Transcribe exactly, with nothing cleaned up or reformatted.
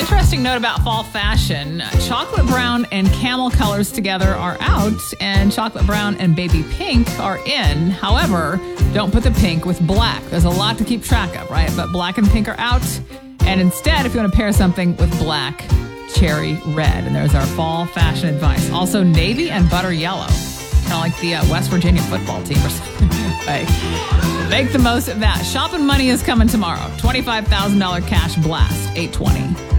interesting note about fall fashion. Chocolate brown and camel colors together are out, and chocolate brown and baby pink are in. However, don't put the pink with black. There's a lot to keep track of, right? But black and pink are out. And instead, if you want to pair something with black, cherry red. And there's our fall fashion advice. Also, navy and butter yellow. Kind of like the uh, West Virginia football team or something. Right. Make the most of that. Shopping money is coming tomorrow. twenty-five thousand dollars cash blast, eight twenty.